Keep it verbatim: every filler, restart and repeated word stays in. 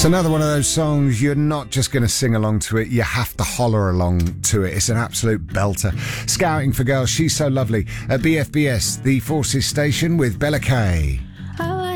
It's another one of those songs you're not just going to sing along to it, you have to holler along to it. It's an absolute belter. Scouting for Girls, She's So Lovely at B F B S, the Forces station with Bella Kay.